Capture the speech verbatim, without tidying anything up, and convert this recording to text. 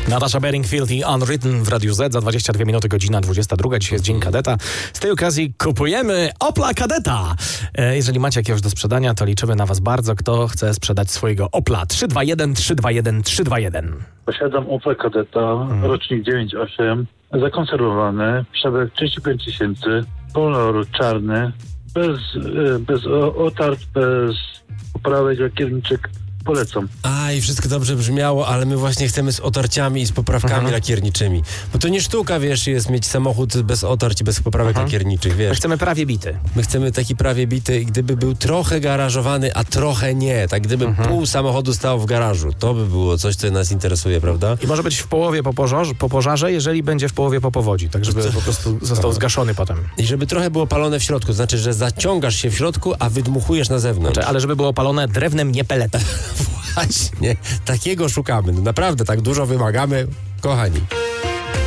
Natasza Bedingfield i Unwritten w Radiu Z za dwadzieścia dwie minuty, godzina dwudziesta druga. Dzisiaj jest Dzień Kadeta. Z tej okazji kupujemy Opla Kadeta. E, jeżeli macie jakiegoś do sprzedania, to liczymy na was bardzo. Kto chce sprzedać swojego Opla? trzy dwa jeden, trzy dwa jeden, trzy dwa jeden. Posiadam Opla Kadeta, hmm. rocznik dziewięć osiem, zakonserwowany, przebieg trzydzieści pięć tysięcy, kolor czarny, bez, bez otart, bez poprawek, lakierniczek. Polecam. A i wszystko dobrze brzmiało, ale my właśnie chcemy z otarciami i z poprawkami mhm. lakierniczymi. Bo to nie sztuka, wiesz, jest mieć samochód bez otarć i bez poprawek mhm. lakierniczych, wiesz. My chcemy prawie bity. My chcemy taki prawie bity i gdyby był trochę garażowany, a trochę nie, tak gdyby mhm. pół samochodu stało w garażu, to by było coś, co nas interesuje, prawda? I może być w połowie po pożarze, po pożarze jeżeli będzie w połowie po powodzi, tak żeby po prostu został zgaszony potem. I żeby trochę było palone w środku, to znaczy, że zaciągasz się w środku, a wydmuchujesz na zewnątrz. Znaczy, ale żeby było palone drewnem, nie peletem. Właśnie, takiego szukamy. No naprawdę, tak dużo wymagamy, kochani.